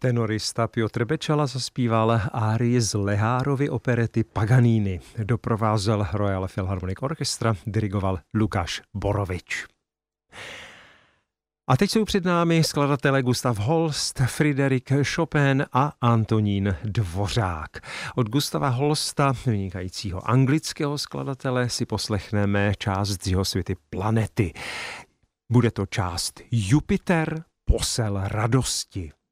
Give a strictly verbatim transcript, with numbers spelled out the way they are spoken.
Tenorista Piotr Bečala zaspíval árii z Lehárovy operety Paganini. Doprovázel Royal Philharmonic Orchestra, dirigoval Lukáš Borovič. A teď jsou před námi skladatelé Gustav Holst, Fryderik Chopin a Antonín Dvořák. Od Gustava Holsta, vynikajícího anglického skladatele, si poslechneme část z jeho suity Planety. Bude to část Jupiter, posel radosti.